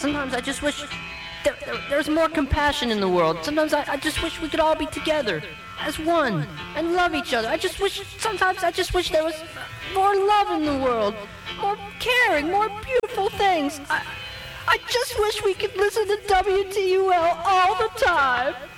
Sometimes I just wish there's more compassion in the world. Sometimes I just wish we could all be together as one and love each other. Sometimes I just wish there was more love in the world, more caring, more beautiful things. I just wish we could listen to WTUL all the time.